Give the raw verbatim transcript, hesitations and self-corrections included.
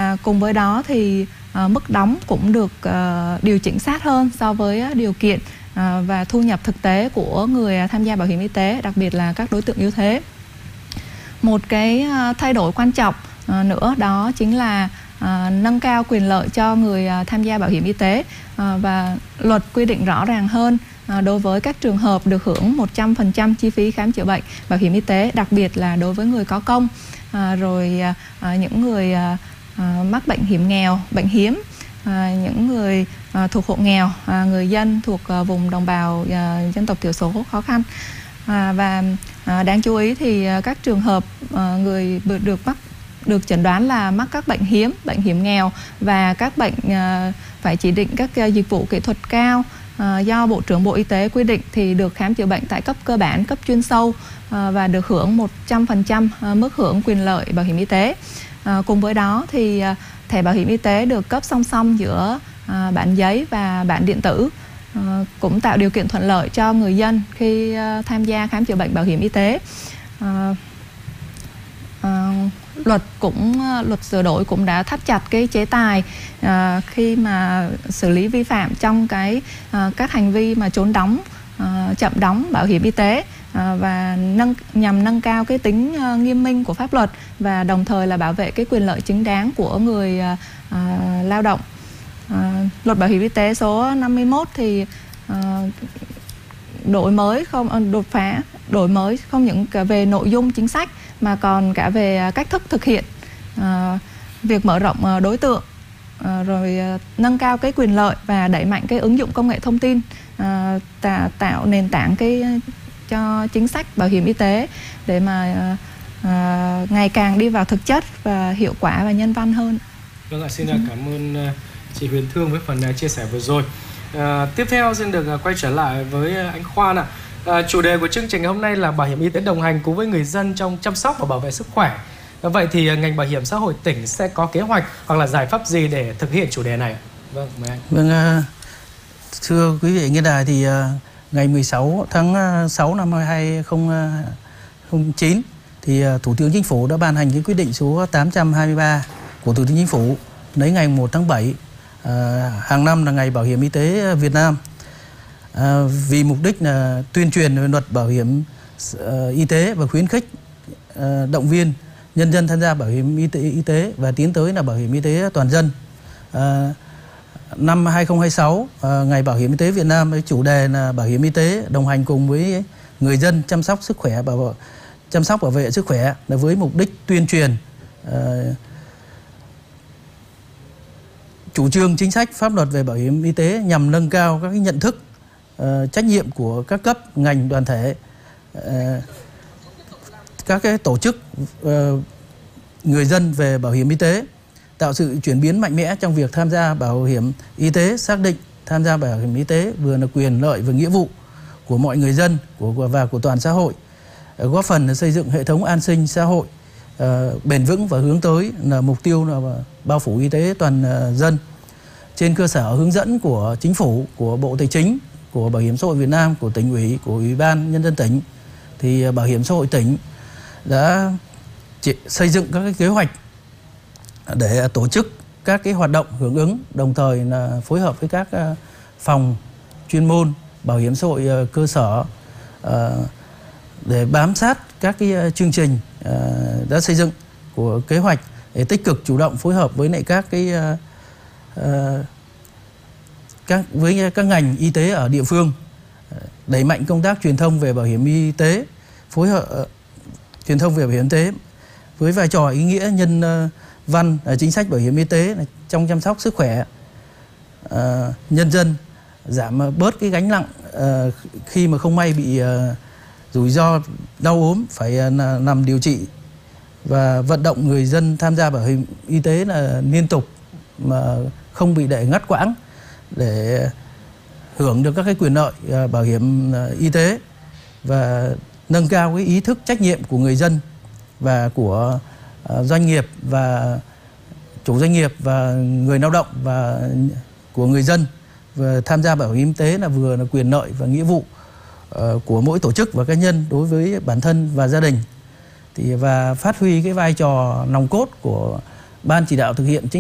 và cùng với đó thì uh, mức đóng cũng được uh, điều chỉnh sát hơn so với uh, điều kiện uh, và thu nhập thực tế của người tham gia bảo hiểm y tế, đặc biệt là các đối tượng yếu thế. Một cái uh, thay đổi quan trọng uh, nữa đó chính là uh, nâng cao quyền lợi cho người uh, tham gia bảo hiểm y tế, uh, và luật quy định rõ ràng hơn uh, đối với các trường hợp được hưởng một trăm phần trăm chi phí khám chữa bệnh bảo hiểm y tế, đặc biệt là đối với người có công, uh, rồi uh, những người uh, uh, mắc bệnh hiểm nghèo, bệnh hiếm, uh, những người uh, thuộc hộ nghèo, uh, người dân thuộc uh, vùng đồng bào uh, dân tộc thiểu số khó khăn. À, và à, đáng chú ý thì à, các trường hợp à, người được mắc được chẩn đoán là mắc các bệnh hiếm, bệnh hiểm nghèo và các bệnh à, phải chỉ định các à, dịch vụ kỹ thuật cao à, do Bộ trưởng Bộ Y tế quy định thì được khám chữa bệnh tại cấp cơ bản, cấp chuyên sâu à, và được hưởng một trăm phần trăm à, mức hưởng quyền lợi bảo hiểm y tế. À, cùng với đó thì à, thẻ bảo hiểm y tế được cấp song song giữa à, bản giấy và bản điện tử. Uh, cũng tạo điều kiện thuận lợi cho người dân khi uh, tham gia khám chữa bệnh bảo hiểm y tế. Uh, uh, luật cũng uh, luật sửa đổi cũng đã thắt chặt cái chế tài uh, khi mà xử lý vi phạm trong cái uh, các hành vi mà trốn đóng, uh, chậm đóng bảo hiểm y tế, uh, và nâng nhằm nâng cao cái tính uh, nghiêm minh của pháp luật và đồng thời là bảo vệ cái quyền lợi chính đáng của người uh, uh, lao động. À, luật bảo hiểm y tế số năm mươi mốt thì à, đổi mới không đột phá đổi mới không những cả về nội dung chính sách mà còn cả về cách thức thực hiện, à, việc mở rộng đối tượng, à, rồi nâng cao cái quyền lợi và đẩy mạnh cái ứng dụng công nghệ thông tin, à, tạo, tạo nền tảng cái cho chính sách bảo hiểm y tế để mà à, ngày càng đi vào thực chất và hiệu quả và nhân văn hơn. Vâng ạ, xin ừ. cảm ơn chị Huyền Thương với phần chia sẻ vừa rồi. À, tiếp theo xin được quay trở lại với anh Khoan ạ. À, chủ đề của chương trình hôm nay là bảo hiểm y tế đồng hành cùng với người dân trong chăm sóc và bảo vệ sức khỏe. À, vậy thì ngành bảo hiểm xã hội tỉnh sẽ có kế hoạch hoặc là giải pháp gì để thực hiện chủ đề này? Vâng, mời anh. Vâng, thưa quý vị nghe đài, thì ngày mười sáu tháng sáu năm hai nghìn không trăm lẻ chín thì Thủ tướng Chính phủ đã ban hành cái quyết định số tám trăm hai mươi ba của Thủ tướng Chính phủ lấy ngày một tháng bảy à, hàng năm là ngày bảo hiểm y tế Việt Nam, à, vì mục đích là tuyên truyền về luật bảo hiểm uh, y tế và khuyến khích uh, động viên nhân dân tham gia bảo hiểm y tế, y tế và tiến tới là bảo hiểm y tế toàn dân. À, năm hai nghìn không trăm hai mươi sáu, à, ngày bảo hiểm y tế Việt Nam với chủ đề là bảo hiểm y tế đồng hành cùng với người dân chăm sóc sức khỏe bảo chăm sóc bảo vệ sức khỏe, là với mục đích tuyên truyền uh, chủ trương chính sách pháp luật về bảo hiểm y tế nhằm nâng cao các cái nhận thức, uh, trách nhiệm của các cấp ngành đoàn thể, uh, các cái tổ chức, uh, người dân về bảo hiểm y tế, tạo sự chuyển biến mạnh mẽ trong việc tham gia bảo hiểm y tế, xác định tham gia bảo hiểm y tế vừa là quyền lợi và nghĩa vụ của mọi người dân của và của toàn xã hội, uh, góp phần xây dựng hệ thống an sinh xã hội Uh, bền vững và hướng tới là mục tiêu là bao phủ y tế toàn uh, dân. Trên cơ sở hướng dẫn của Chính phủ, của Bộ Tài chính, của Bảo hiểm xã hội Việt Nam, của tỉnh ủy, của Ủy ban Nhân dân tỉnh, thì uh, Bảo hiểm xã hội tỉnh đã xây dựng các cái kế hoạch để tổ chức các cái hoạt động hưởng ứng, đồng thời là phối hợp với các uh, phòng chuyên môn bảo hiểm xã hội uh, cơ sở uh, để bám sát các cái uh, chương trình uh, đã xây dựng của kế hoạch, để tích cực chủ động phối hợp với lại các cái uh, uh, các với các ngành y tế ở địa phương, đẩy mạnh công tác truyền thông về bảo hiểm y tế, phối hợp uh, truyền thông về bảo hiểm y tế với vai trò ý nghĩa nhân uh, văn uh, chính sách bảo hiểm y tế trong chăm sóc sức khỏe uh, nhân dân, giảm uh, bớt cái gánh nặng uh, khi mà không may bị uh, rủi ro đau ốm phải uh, nằm điều trị, và vận động người dân tham gia bảo hiểm y tế là liên tục mà không bị để ngắt quãng để hưởng được các cái quyền lợi uh, bảo hiểm uh, y tế, và nâng cao cái ý thức trách nhiệm của người dân và của uh, doanh nghiệp và chủ doanh nghiệp và người lao động và của người dân, và tham gia bảo hiểm y tế là vừa là quyền lợi và nghĩa vụ uh, của mỗi tổ chức và cá nhân đối với bản thân và gia đình. Thì và phát huy cái vai trò nòng cốt của Ban chỉ đạo thực hiện chính